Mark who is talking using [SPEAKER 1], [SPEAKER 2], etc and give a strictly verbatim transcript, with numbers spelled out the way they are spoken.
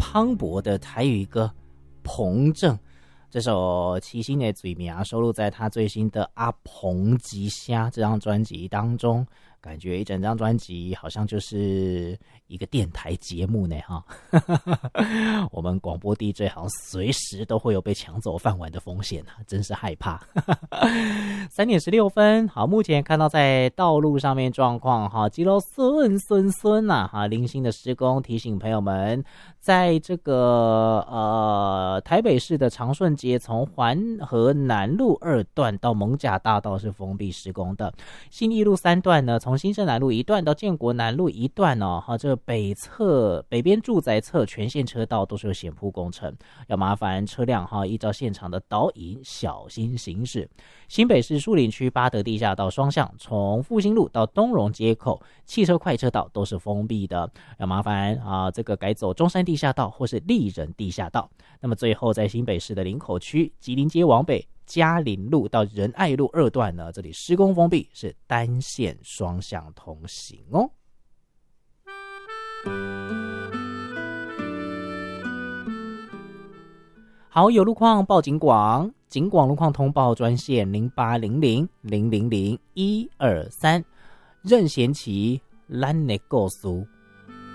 [SPEAKER 1] 磅礴的台语歌《彭正》。这首《七星的嘴名》收录在他最新的《阿彭吉虾》这张专辑当中，感觉一整张专辑好像就是一个电台节目呢哈。我们广播 D J 好像随时都会有被抢走饭碗的风险啊，真是害怕。三点十六分，好，目前看到在道路上面状况哈，基隆顺顺顺呐哈，零星的施工，提醒朋友们，在这个呃台北市的长顺街，从环河南路二段到艋舺大道是封闭施工的，信义路三段呢，从新生南路一段到建国南路一段哦，哈，这个北侧北边住宅侧全线车道都是有险铺工程，要麻烦车辆哈依照现场的导引小心行驶。新北市树林区八德地下道双向，从复兴路到东荣街口，汽车快车道都是封闭的，要麻烦啊这个改走中山地下道或是立人地下道。那么最后在新北市的林口区吉林街往北，嘉林路到仁爱路二段呢，这里施工封闭，是单线双向通行哦。好，有路况报警广，警广路况通报专线零八零零零零零一二三，任贤齐咱的故事